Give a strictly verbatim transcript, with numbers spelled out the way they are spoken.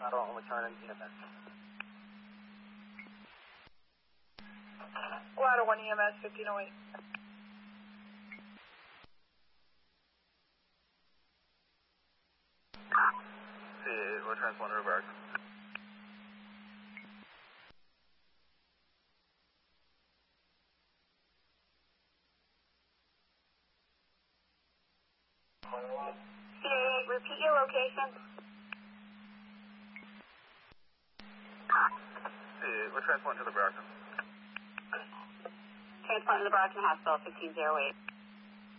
Lateral and return E M S. Ladder one E M S, fifteen oh eight. C eight, we're transponder to Barracks. C eight, repeat your location. C eight, we're transponding to the Barracks. Transport to the Brockton Hospital, fifteen oh eight.